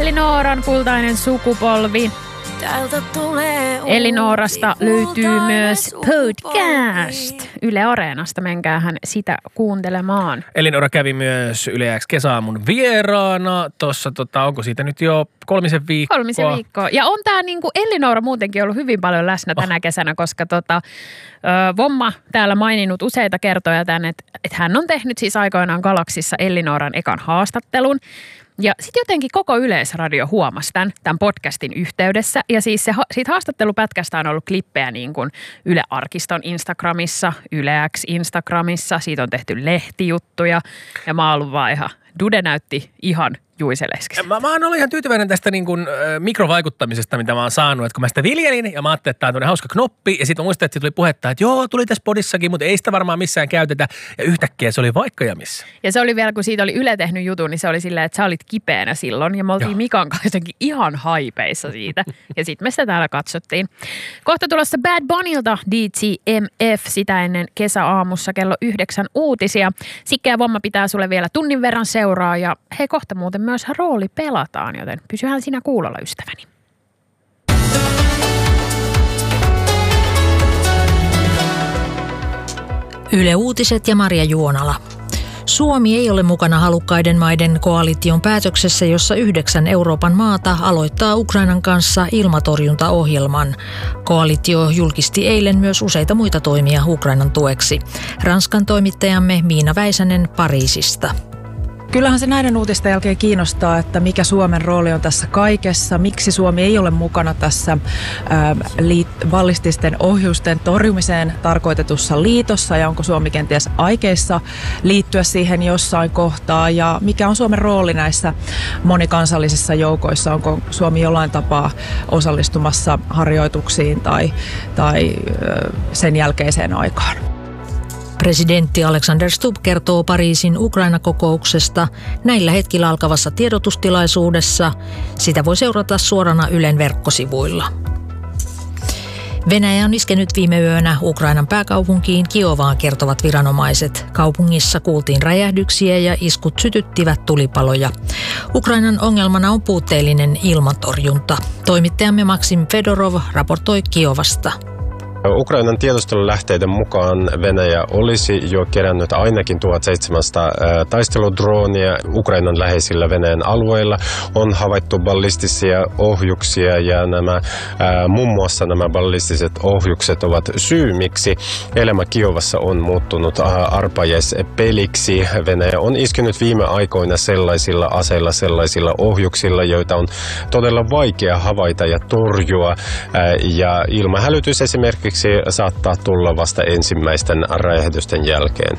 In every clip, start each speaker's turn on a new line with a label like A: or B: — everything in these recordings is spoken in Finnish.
A: Elinoran kultainen sukupolvi. Elinoorasta löytyy myös podcast Yle Areenasta. Menkäähän sitä kuuntelemaan.
B: Elinoora kävi myös Yle X kesäaamun vieraana. Tuossa, onko siitä nyt jo 3 viikkoa?
A: 3 viikkoa. Ja on tää niinku Elinoora muutenkin ollut hyvin paljon läsnä tänä kesänä, koska Vomma täällä maininnut useita kertoja tämän, että hän on tehnyt siis aikoinaan Galaksissa Elinoran ekan haastattelun. Ja sitten jotenkin koko Yleisradio huomasi tämän podcastin yhteydessä. Ja siis siitä haastattelupätkästä on ollut klippejä niin kuin Yle Arkiston Instagramissa, Yle X Instagramissa. Siitä on tehty lehtijuttuja ja mä oon ollut vaan ihan, Dude näytti ihan juiseleskistä.
B: Mä oon ollut ihan tyytyväinen tästä niin kuin mikrovaikuttamisesta, mitä mä oon saanut. Että kun mä sitä viljelin ja mä ajattelin, että tää on tuonne hauska knoppi. Ja sitten mä muistin, että siitä tuli puhetta, että joo, tuli tässä podissakin, mutta ei sitä varmaan missään käytetä. Ja yhtäkkiä se oli vaikka ja missä.
A: Ja se oli vielä, kun siitä oli Yle tehnyt jutun, niin se oli silleen, että sä olit kipeänä silloin. Ja me oltiin Mikan kanssa jotenkin ihan haipeissa siitä. Ja sitten me sitä täällä katsottiin. Kohta tulossa Bad Bunnylta DTMF, sitä ennen kesäaamussa kello 9 uutisia. Sikke ja Vomma pitää sulle vielä tunnin verran seuraa. Ja hei, kohta muuten myös rooli pelataan, joten pysyhän sinä kuulolla, ystäväni.
C: Yle Uutiset ja Maria Juonala. Suomi ei ole mukana halukkaiden maiden koalition päätöksessä, jossa 9 Euroopan maata aloittaa Ukrainan kanssa ilmatorjuntaohjelman. Koalitio julkisti eilen myös useita muita toimia Ukrainan tueksi. Ranskan toimittajamme Miina Väisänen Pariisista.
D: Kyllähän se näiden uutisten jälkeen kiinnostaa, että mikä Suomen rooli on tässä kaikessa, miksi Suomi ei ole mukana tässä ballististen ohjusten torjumiseen tarkoitetussa liitossa ja onko Suomi kenties aikeissa liittyä siihen jossain kohtaa ja mikä on Suomen rooli näissä monikansallisissa joukoissa, onko Suomi jollain tapaa osallistumassa harjoituksiin tai sen jälkeiseen aikaan.
C: Presidentti Alexander Stubb kertoo Pariisin Ukraina-kokouksesta näillä hetkillä alkavassa tiedotustilaisuudessa. Sitä voi seurata suorana Ylen verkkosivuilla. Venäjä on iskenyt viime yönä Ukrainan pääkaupunkiin Kiovaan, kertovat viranomaiset. Kaupungissa kuultiin räjähdyksiä ja iskut sytyttivät tulipaloja. Ukrainan ongelmana on puutteellinen ilmatorjunta. Toimittajamme Maksim Fedorov raportoi Kiovasta.
E: Ukrainan tiedustelulähteiden mukaan Venäjä olisi jo kerännyt ainakin 1700 taisteludroonia Ukrainan läheisillä Venäjän alueilla. On havaittu ballistisia ohjuksia ja muun muassa nämä ballistiset ohjukset ovat syy, miksi elämä Kiovassa on muuttunut arpajaispeliksi. Venäjä on iskenyt viime aikoina sellaisilla aseilla, sellaisilla ohjuksilla, joita on todella vaikea havaita ja torjua. Ja ilmahälytys esimerkiksi saattaa tulla vasta ensimmäisten räjähdysten jälkeen.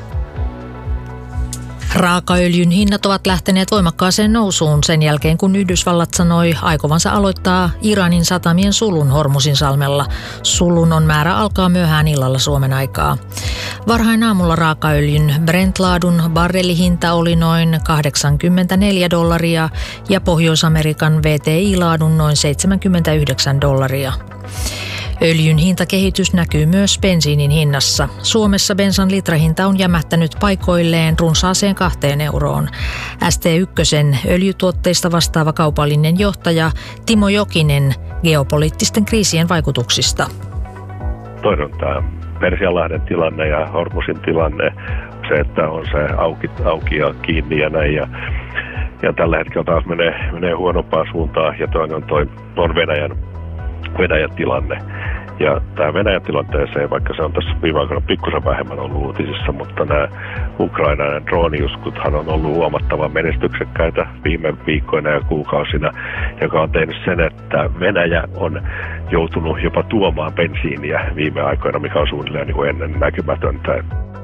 C: Raakaöljyn hinnat ovat lähteneet voimakkaaseen nousuun sen jälkeen, kun Yhdysvallat sanoi aikovansa aloittaa Iranin satamien sulun Hormuzinsalmella. Sulun on määrä alkaa myöhään illalla Suomen aikaa. Varhain aamulla raakaöljyn Brent-laadun barrelihinta oli noin $84 ja Pohjois-Amerikan WTI-laadun noin $79. Öljyn hintakehitys näkyy myös bensiinin hinnassa. Suomessa bensan litrahinta on jämähtänyt paikoilleen runsaaseen 2 euroon. ST1 öljytuotteista vastaava kaupallinen johtaja Timo Jokinen geopoliittisten kriisien vaikutuksista.
F: Toinen on tämä Persianlahden tilanne ja Hormuzin tilanne, se, että on se auki ja kiinni ja näin. Ja tällä hetkellä taas menee huonompaan suuntaan ja toinen on Venäjän tilanne. Ja tämä Venäjän tilanteeseen, vaikka se on tässä viime aikoina pikkusen vähemmän ollut uutisissa, mutta nämä Ukrainan drooniuskuthan on ollut huomattavan menestyksekkäitä viime viikkoina ja kuukausina, joka on tehnyt sen, että Venäjä on joutunut jopa tuomaan bensiiniä viime aikoina, mikä on suunnilleen niin kuin ennen näkymätöntä.